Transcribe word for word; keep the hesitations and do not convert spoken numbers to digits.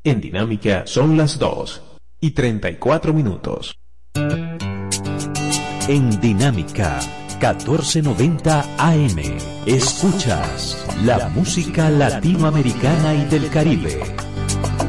En Dinámica son las dos y treinta y cuatro minutos. En Dinámica catorce noventa A M escuchas la música latinoamericana y del Caribe.